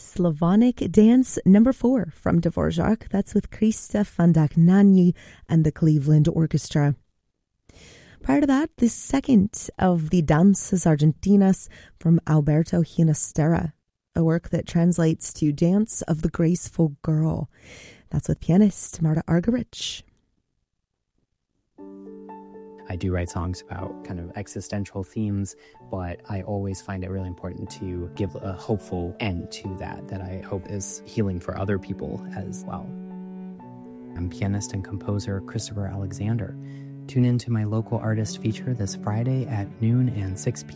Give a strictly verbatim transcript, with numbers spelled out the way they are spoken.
Slavonic Dance number four from Dvorak. That's with Krzysztof Fandagnani and the Cleveland Orchestra. Prior to that, the second of the Danzas Argentinas from Alberto Ginastera, a work that translates to Dance of the Graceful Girl. That's with pianist Marta Argerich. I do write songs about kind of existential themes, but I always find it really important to give a hopeful end to that, that I hope is healing for other people as well. I'm pianist and composer Christopher Alexander. Tune in to my local artist feature this Friday at noon and six p.m.